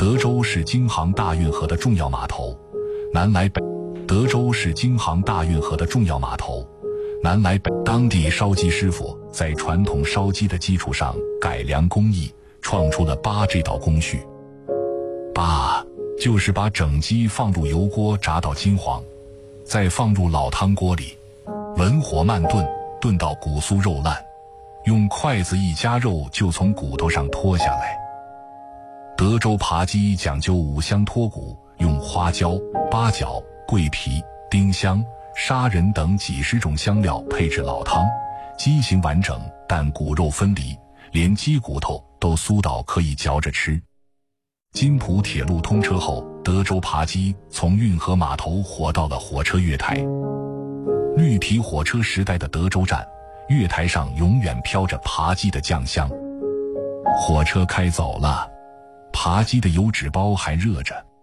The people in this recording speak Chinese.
德州是京杭大运河的重要码头，南来北。德州是京杭大运河的重要码头，南来北。当地烧鸡师傅在传统烧鸡的基础上改良工艺，创出了8这道工序。8就是把整鸡放入油锅炸到金黄，再放入老汤锅里，文火慢炖，炖到骨酥肉烂，用筷子一夹肉就从骨头上脱下来。德州扒鸡讲究5香脱骨，用花椒、八角、桂皮、丁香、砂仁等几十种香料配制老汤，鸡形完整，但骨肉分离，连鸡骨头都酥到可以嚼着吃。金浦铁路通车后，德州扒鸡从运河码头火到了火车月台。绿皮火车时代的德州站，月台上永远飘着扒鸡的酱香。火车开走了，扒鸡的油纸包还热着。